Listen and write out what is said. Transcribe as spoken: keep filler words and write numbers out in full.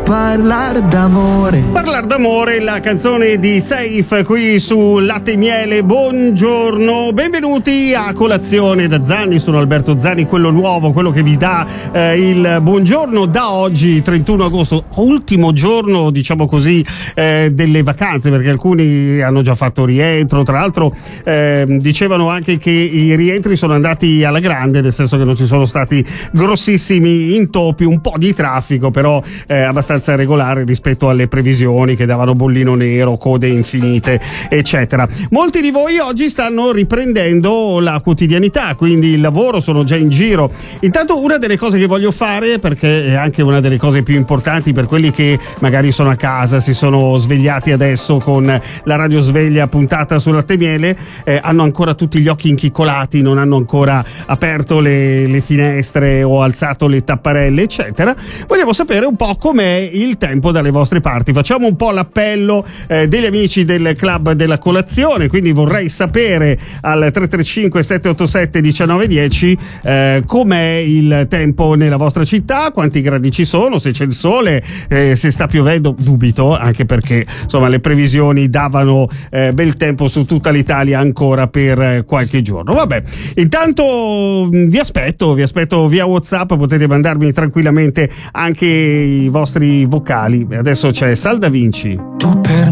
Parlar d'amore. Parlar d'amore, la canzone di Safe qui su Latte e Miele. Buongiorno, benvenuti a colazione da Zanni. Sono Alberto Zanni, quello nuovo, quello che vi dà eh, il buongiorno da oggi, trentuno agosto, ultimo giorno, diciamo così, eh, delle vacanze, perché alcuni hanno già fatto rientro. Tra l'altro eh, dicevano anche che i rientri sono andati alla grande, nel senso che non ci sono stati grossissimi intoppi, un po' di traffico, però eh, abbastanza regolare rispetto alle previsioni che davano bollino nero, code infinite, eccetera. Molti di voi oggi stanno riprendendo la quotidianità, quindi il lavoro, sono già in giro. Intanto una delle cose che voglio fare, perché è anche una delle cose più importanti per quelli che magari sono a casa, si sono svegliati adesso con la radio sveglia puntata sul Latte e Miele, eh, hanno ancora tutti gli occhi inchiccolati, non hanno ancora aperto le, le finestre o alzato le tapparelle, eccetera. Vogliamo sapere un po' com'è il tempo dalle vostre parti. Facciamo un po' l'appello eh, degli amici del club della colazione, quindi vorrei sapere al tre tre cinque sette otto sette uno nove uno zero eh, com'è il tempo nella vostra città, quanti gradi ci sono, se c'è il sole, eh, se sta piovendo. Dubito, anche perché insomma le previsioni davano eh, bel tempo su tutta l'Italia ancora per eh, qualche giorno. Vabbè, intanto vi aspetto, vi aspetto via WhatsApp, potete mandarmi tranquillamente anche i vostri vocali. Adesso c'è Sal Da Vinci. Tu per